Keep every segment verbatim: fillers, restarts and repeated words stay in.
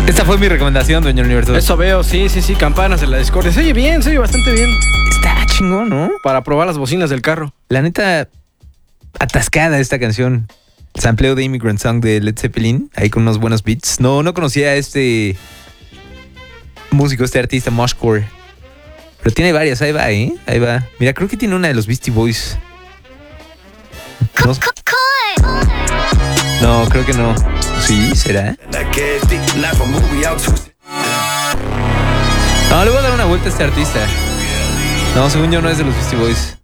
Esta fue mi recomendación, Dueño del Universo. Eso veo, sí, sí, sí, campanas en la discordia. Se oye bien, se oye bastante bien. Está chingón, ¿no? Para probar las bocinas del carro. La neta, atascada esta canción. Sampleo de Immigrant Song de Led Zeppelin, ahí con unos buenos beats. No, no conocía a este músico, este artista, Moshcore. Pero tiene varias, ahí va, ¿eh? Ahí va. Mira, creo que tiene una de los Beastie Boys. No, no creo que no. Sí, ¿será? No, le voy a dar una vuelta a este artista. No, según yo no es de los Beastie Boys.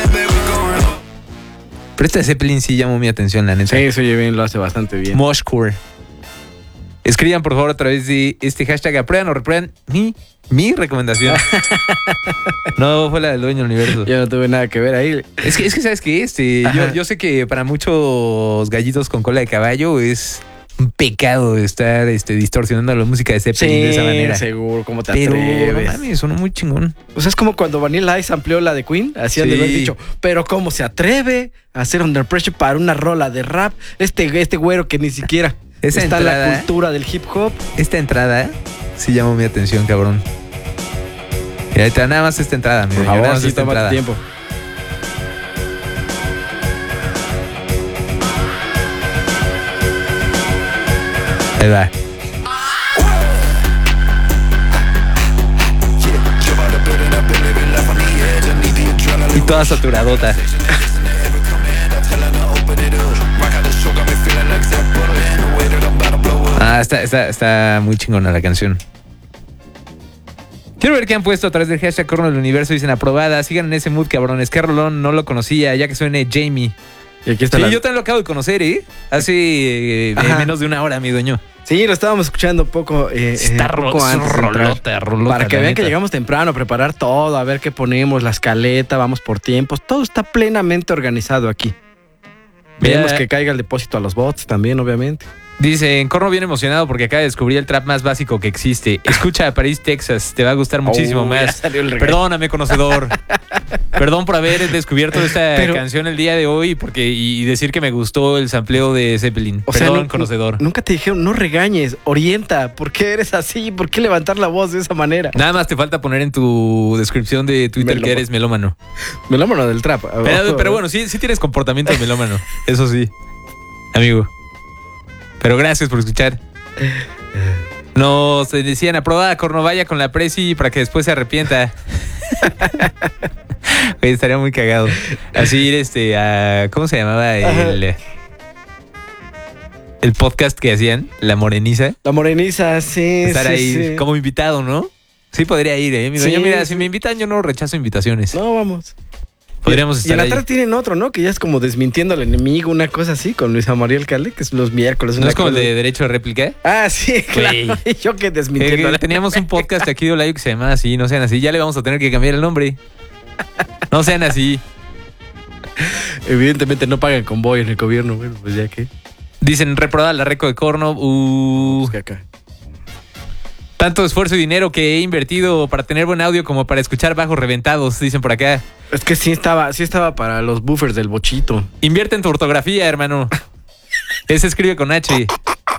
Pero esta de Zeppelin sí llamó mi atención, la neta. Sí, se oye bien, lo hace bastante bien. Moshcore. Escriban, por favor, a través de este hashtag. Aprueban o reprueban mi, mi recomendación. No fue la del Dueño del Universo. Yo no tuve nada que ver ahí. Es que, es que ¿sabes qué? Este, yo, yo sé que para muchos gallitos con cola de caballo es un pecado estar este, distorsionando la música de Zeppelin sí, de esa manera. Seguro, ¿cómo te Pero, atreves? no mames, sonó muy chingón. O sea, es como cuando Vanilla Ice amplió la de Queen, así han Sí. de haber dicho, pero ¿cómo se atreve a hacer Under Pressure para una rola de rap? Este, este güero que ni siquiera Esa está entrada, en la cultura del hip hop. Esta entrada sí llamó mi atención, cabrón. Mira, ahorita nada más esta entrada, mira. Por nada favor, más sí, esta toma entrada. tu tiempo. Ahí va. Y toda saturadota. Ah, está, está, está muy chingona la canción. Quiero ver qué han puesto a través del hashtag Corno del Universo. Dicen aprobada. Sigan en ese mood, cabrones. Que Rolón no lo conocía, ya que suene Jamie. Y aquí está Sí, la... yo también lo acabo de conocer, ¿eh? Hace eh, menos de una hora, mi dueño. Sí, lo estábamos escuchando poco, eh, Está eh, poco ro- antes de entrar. rolota, rolota, Para que la vean que neta. llegamos temprano a preparar todo, a ver qué ponemos, la escaleta, vamos por tiempos. Todo está plenamente organizado aquí. Veremos Mira. que caiga el depósito a los bots también, obviamente. Dice, en Corno bien emocionado porque acaba de descubrir el trap más básico que existe. Escucha a París, Texas, te va a gustar muchísimo Oh, ya más. salió el regaño. Perdóname, conocedor. Perdón por haber descubierto esta Pero- canción el día de hoy porque, y decir que me gustó el sampleo de Zeppelin. O sea, Perdón, nu- conocedor. Nunca te dijeron, no regañes, orienta. ¿Por qué eres así? ¿Por qué levantar la voz de esa manera? Nada más te falta poner en tu descripción de Twitter Melómano. que eres melómano. Melómano del trap. Pero, pero bueno, sí, sí tienes comportamiento de melómano. Eso sí, amigo. Pero gracias por escuchar. Nos decían, aprobada Corno, vaya con la presi para que después se arrepienta. Oye, estaría muy cagado. Así ir este a... ¿Cómo se llamaba el... el podcast que hacían? La Moreniza. La moreniza, sí, Estar sí, ahí sí. como invitado, ¿no? Sí podría ir, ¿eh? Mi Sí, dueño, mira, sí. si me invitan yo no rechazo invitaciones. No, vamos. Podríamos Y estar en la ahí. tarde tienen otro, ¿no? Que ya es como desmintiendo al enemigo, una cosa así, con Luis Amaría Alcalde, que es los miércoles. ¿No una es como el cosa- de derecho de réplica? Ah, sí, claro. Y yo que desmintiendo. Eh, teníamos un podcast aquí de Olayo que se llamaba así, no sean así. Ya le vamos a tener que cambiar el nombre. No sean así. Evidentemente no pagan convoy en el gobierno, bueno, pues ya que. Dicen, reprobada la reco de Corno. Uh, Busca acá. tanto esfuerzo y dinero que he invertido para tener buen audio como para escuchar bajos reventados, dicen por acá. Es que sí estaba, sí estaba para los buffers del bochito. Invierte en tu ortografía, hermano. Ese escribe con H.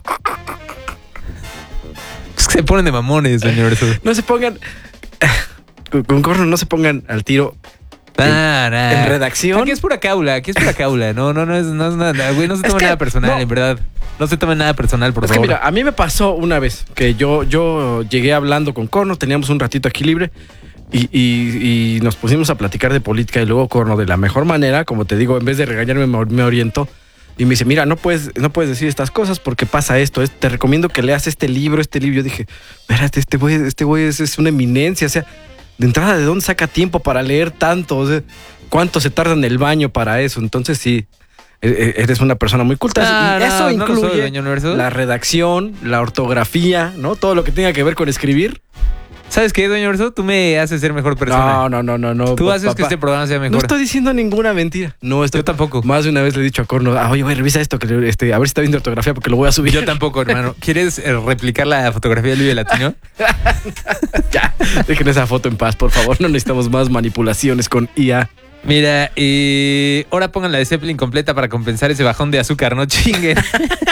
Es que se ponen de mamones, señor. No se pongan. Con, con Corno no se pongan al tiro. Nah, nah. en redacción. Aquí es pura caula, aquí es pura caula. No, no, no es, no es nada, güey. No se Es tome que, nada personal, no. en verdad. No se tome nada personal, por Es que favor. mira, a mí me pasó una vez que yo, yo llegué hablando con Corno, teníamos un ratito aquí libre y, y- y nos pusimos a platicar de política y luego Corno de la mejor manera, como te digo, en vez de regañarme me, me orientó y me dice, mira, no puedes, no puedes decir estas cosas porque pasa esto, es- te recomiendo que leas este libro, este libro. Yo dije, espérate, este güey este güey es, es una eminencia, o sea, de entrada, ¿de dónde saca tiempo para leer tanto? O sea, ¿cuánto se tarda en el baño para eso? Entonces sí, e- e- eres una persona muy culta. Ah, y eso no, no lo incluye soy, Doña Universo. la redacción, la ortografía, ¿no? Todo lo que tenga que ver con escribir. ¿Sabes qué, Doña Urso? Tú me haces ser mejor persona. No, no, no, no, no. Tú pa- haces que papá. este programa sea mejor. No estoy diciendo ninguna mentira. No estoy. Yo tampoco. Más de una vez le he dicho a Corno, ah, oye, güey, revisa esto, que este, a ver si está bien de ortografía porque lo voy a subir. Yo tampoco, hermano. ¿Quieres eh, replicar la fotografía del Vive Latino? Ya, dejen esa foto en paz, por favor. No necesitamos más manipulaciones con I A. Mira, eh, ahora pongan la de Zeppelin completa para compensar ese bajón de azúcar, no chinguen.